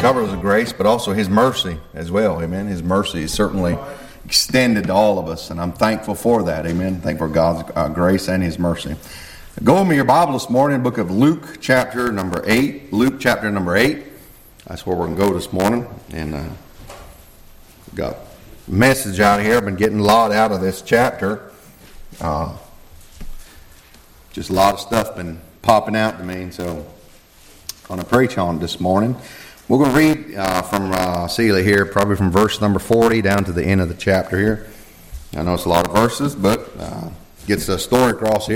covers of grace, but also His mercy as well. Amen. His mercy is certainly extended to all of us, and I'm thankful for that. Amen. Thankful for God's grace and His mercy. Go with me your Bible this morning, book of Luke, chapter number 8. Luke, chapter number 8. That's where we're going to go this morning. And got a message out here. I've been getting a lot out of this chapter. Just a lot of stuff been popping out to me, and so I'm going to preach on it this morning. We're going to read from Celia here, probably from verse number 40 down to the end of the chapter here. I know it's a lot of verses, but gets the story across here.